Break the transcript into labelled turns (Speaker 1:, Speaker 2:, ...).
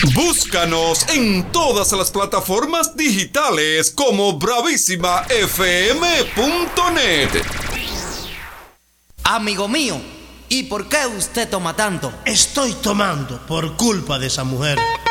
Speaker 1: Búscanos en todas las plataformas digitales como bravísimafm.net.
Speaker 2: Amigo mío, ¿y por qué usted toma tanto?
Speaker 3: Estoy tomando por culpa de esa mujer.